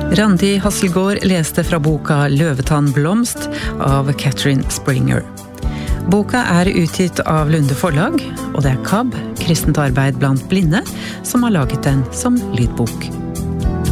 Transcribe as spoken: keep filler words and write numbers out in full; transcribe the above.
Randi Hasselgaard leste fra boka Løvetann blomst av Catherine Springer. Boka er utgitt av Lunde forlag, og det er K A B, Kristent arbeid blant blinde, som har laget den som lydbok.